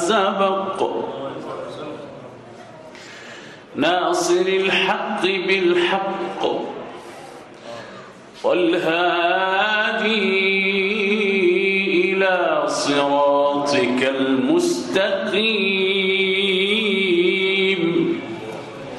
سبق ناصر الحق بالحق والهادي إلى صراطك المستقيم